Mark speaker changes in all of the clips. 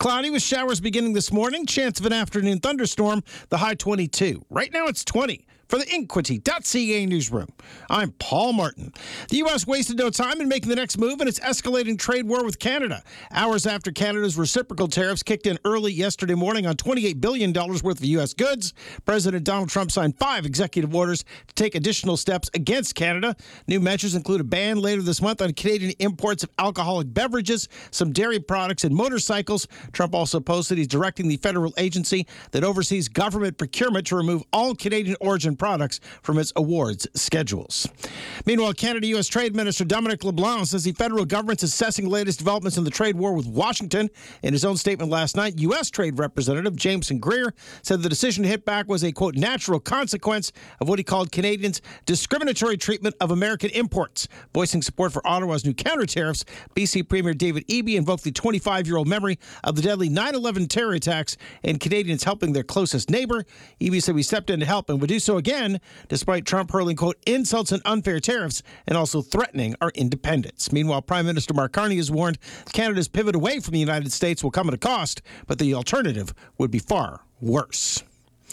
Speaker 1: Cloudy with showers beginning this morning. Chance of an afternoon thunderstorm. The high 22. Right now it's 20. For the Inquity.ca newsroom, I'm Paul Martin. The U.S. wasted no time in making the next move in its escalating trade war with Canada. Hours after Canada's reciprocal tariffs kicked in early yesterday morning on $28 billion worth of U.S. goods, President Donald Trump signed 5 executive orders to take additional steps against Canada. New measures include a ban later this month on Canadian imports of alcoholic beverages, some dairy products, and motorcycles. Trump also posted he's directing the federal agency that oversees government procurement to remove all Canadian origin products from its awards schedules. Meanwhile, Canada-U.S. Trade Minister Dominic LeBlanc says the federal government's assessing the latest developments in the trade war with Washington. In his own statement last night, U.S. Trade Representative Jameson Greer said the decision to hit back was a, quote, natural consequence of what he called Canadians' discriminatory treatment of American imports. Voicing support for Ottawa's new counter tariffs, BC Premier David Eby invoked the 25-year-old memory of the deadly 9/11 terror attacks and Canadians helping their closest neighbor. Eby said we stepped in to help and would do so again, despite Trump hurling, quote, insults and unfair tariffs and also threatening our independence. Meanwhile, Prime Minister Mark Carney has warned Canada's pivot away from the United States will come at a cost, but the alternative would be far worse.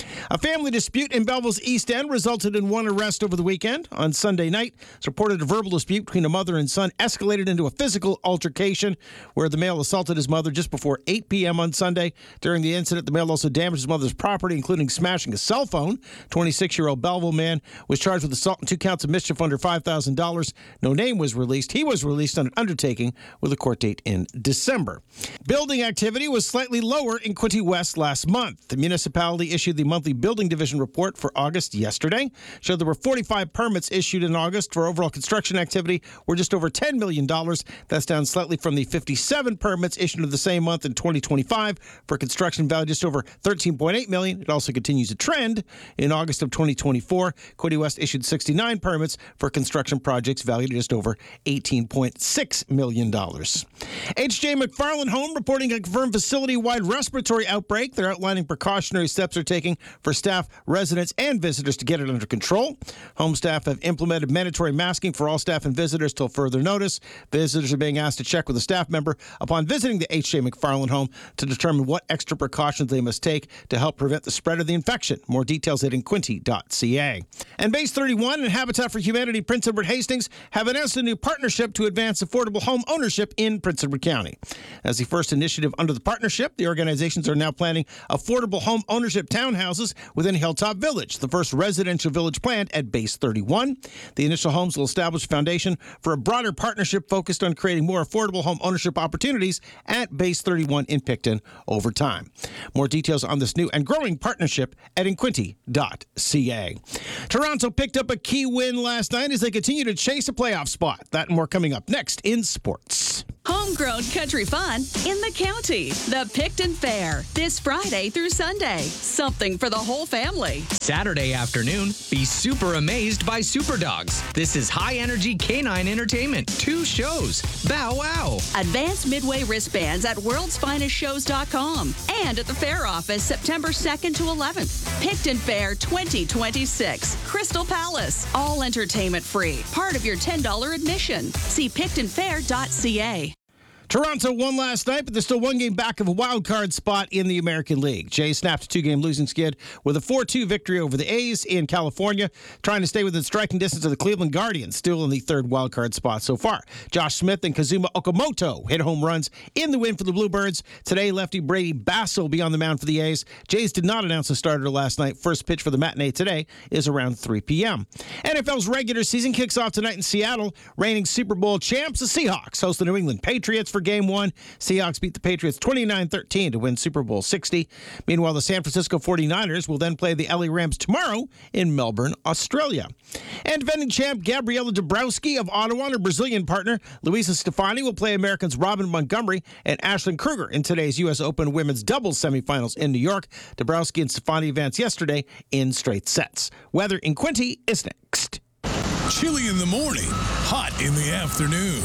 Speaker 1: A family dispute in Belleville's East End resulted in one arrest over the weekend. On Sunday night, it's reported a verbal dispute between a mother and son escalated into a physical altercation where the male assaulted his mother just before 8 p.m. on Sunday. During the incident, the male also damaged his mother's property, including smashing a cell phone. 26-year-old Belleville man was charged with assault and 2 counts of mischief under $5,000. No name was released. He was released on an undertaking with a court date in December. Building activity was slightly lower in Quinte West last month. The municipality issued the monthly building division report for August yesterday. Showed there were 45 permits issued in August for overall construction activity were just over $10 million. That's down slightly from the 57 permits issued in the same month in 2025 for construction value just over $13.8 million. It also continues to trend. In August of 2024, Quinte West issued 69 permits for construction projects valued at just over $18.6 million. H.J. McFarland Home reporting a confirmed facility-wide respiratory outbreak. They're outlining precautionary steps they're taking for staff, residents, and visitors to get it under control. Home staff have implemented mandatory masking for all staff and visitors till further notice. Visitors are being asked to check with a staff member upon visiting the H.J. McFarland home to determine what extra precautions they must take to help prevent the spread of the infection. More details at Inquity.ca. And Base 31 and Habitat for Humanity Prince Edward Hastings have announced a new partnership to advance affordable home ownership in Prince Edward County. As the first initiative under the partnership, the organizations are now planning affordable home ownership townhouses within Hilltop Village, the first residential village planned at Base 31. The initial homes will establish a foundation for a broader partnership focused on creating more affordable home ownership opportunities at Base 31 in Picton over time. More details on this new and growing partnership at Inquity.ca. Toronto picked up a key win last night as they continue to chase a playoff spot. That and more coming up next in sports.
Speaker 2: Homegrown country fun in the county. The Picton Fair, this Friday through Sunday. Something for the whole family.
Speaker 3: Saturday afternoon, be super amazed by Super Dogs. This is high-energy canine entertainment. 2 shows. Bow wow.
Speaker 2: Advanced Midway wristbands at worldsfinestshows.com and at the fair office September 2nd to 11th. Picton Fair 2026. Crystal Palace. All entertainment free. Part of your $10 admission. See pictonfair.ca.
Speaker 1: Toronto won last night, but they're still one game back of a wild card spot in the American League. Jays snapped a 2-game losing skid with a 4-2 victory over the A's in California, trying to stay within striking distance of the Cleveland Guardians, still in the 3rd wild card spot so far. Josh Smith and Kazuma Okamoto hit home runs in the win for the Bluebirds. Today, lefty Brady Basso will be on the mound for the A's. Jays did not announce a starter last night. First pitch for the matinee today is around 3 p.m. NFL's regular season kicks off tonight in Seattle. Reigning Super Bowl champs, the Seahawks, host the New England Patriots for Game 1. Seahawks beat the Patriots 29-13 to win Super Bowl 60. Meanwhile, the San Francisco 49ers will then play the LA Rams tomorrow in Melbourne, Australia. And defending champ Gabriela Dabrowski of Ottawa and her Brazilian partner Luisa Stefani will play Americans Robin Montgomery and Ashlyn Kruger in today's U.S. Open women's doubles semifinals in New York. Dabrowski and Stefani advanced yesterday in straight sets. Weather in Quinte is next.
Speaker 4: Chilly in the morning, hot in the afternoon.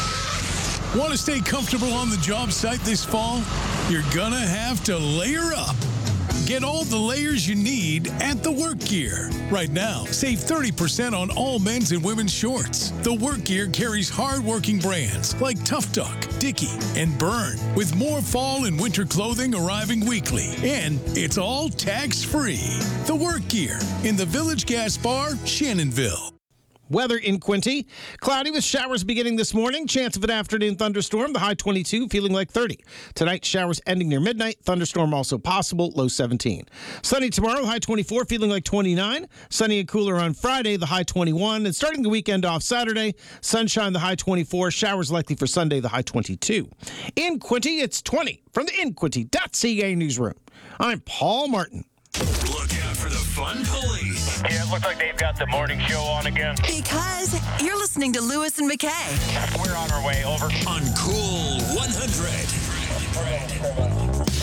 Speaker 4: Want to stay comfortable on the job site this fall? You're gonna have to layer up. Get all the layers you need at The Work Gear. Right now, save 30% on all men's and women's shorts. The Work Gear carries hard-working brands like Tough Duck, Dickie, and Burn, with more fall and winter clothing arriving weekly. And it's all tax-free. The Work Gear in the Village Gas Bar, Shannonville.
Speaker 1: Weather in Quincy. Cloudy with showers beginning this morning. Chance of an afternoon thunderstorm. The high 22, feeling like 30. Tonight, showers ending near midnight. Thunderstorm also possible. Low 17. Sunny tomorrow. High 24, feeling like 29. Sunny and cooler on Friday. The high 21. And starting the weekend off Saturday, sunshine. The high 24. Showers likely for Sunday. The high 22. In Quincy, it's 20. From the InQuincy.ca newsroom, I'm Paul Martin.
Speaker 4: Look out for the fun police.
Speaker 5: Yeah, it looks like they've got the morning show on again.
Speaker 6: Because you're listening to Lewis and McKay.
Speaker 5: We're on our way, over.
Speaker 4: On Cool 100.